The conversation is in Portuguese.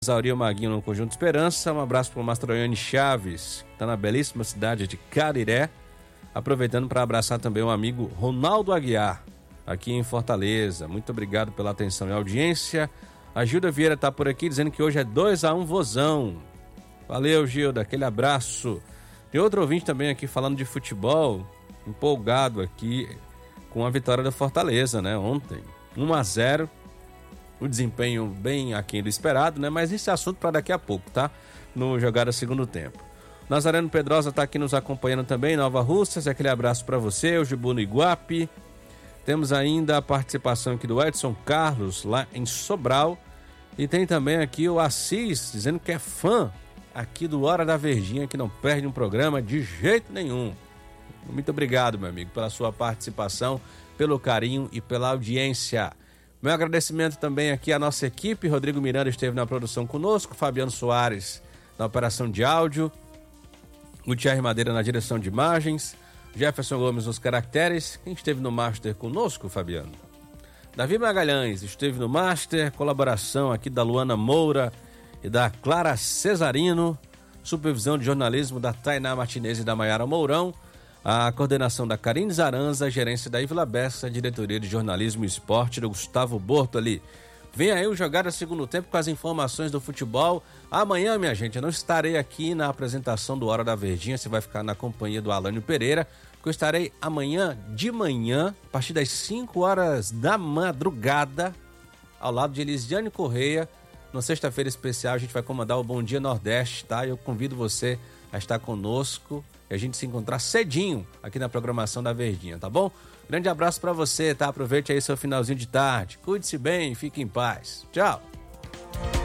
Isauri Maguinho no Conjunto Esperança. Um abraço para o Mastroiane Chaves, que está na belíssima cidade de Cariré. Aproveitando para abraçar também o amigo Ronaldo Aguiar, aqui em Fortaleza. Muito obrigado pela atenção e audiência. A Gilda Vieira está por aqui dizendo que hoje é 2-1 Vozão. Valeu, Gilda, aquele abraço. Tem outro ouvinte também aqui falando de futebol, empolgado aqui com a vitória da Fortaleza, né? Ontem, 1-0. O desempenho bem aquém do esperado, né? Mas esse assunto para daqui a pouco, tá? No Jogada Segundo Tempo. Nazareno Pedrosa está aqui nos acompanhando também, Nova Russas. Aquele abraço para você, o Gibu no Iguape. Temos ainda a participação aqui do Edson Carlos, lá em Sobral. E tem também aqui o Assis, dizendo que é fã aqui do Hora da Verdinha, que não perde um programa de jeito nenhum. Muito obrigado, meu amigo, pela sua participação, pelo carinho e pela audiência. Meu agradecimento também aqui à nossa equipe. Rodrigo Miranda esteve na produção conosco, Fabiano Soares na operação de áudio, Gutierre Madeira na direção de imagens, Jefferson Gomes nos caracteres. Quem esteve no Master conosco, Fabiano? Davi Magalhães esteve no Master, colaboração aqui da Luana Moura e da Clara Cesarino, supervisão de jornalismo da Tainá Martinez e da Maiara Mourão, a coordenação da Karine Zaranza, a gerência da Ivila Bessa, a diretoria de jornalismo e esporte do Gustavo Bortoli. Vem aí o Jogada Segundo Tempo com as informações do futebol. Amanhã, minha gente, eu não estarei aqui na apresentação do Hora da Verdinha, você vai ficar na companhia do Alânio Pereira, que eu estarei amanhã de manhã, a partir das 5 horas da madrugada, ao lado de Elisiane Correia. Na sexta-feira especial a gente vai comandar o Bom Dia Nordeste, tá? Eu convido você a estar conosco e a gente se encontrar cedinho aqui na programação da Verdinha, tá bom? Grande abraço pra você, tá? Aproveite aí seu finalzinho de tarde. Cuide-se bem, fique em paz. Tchau!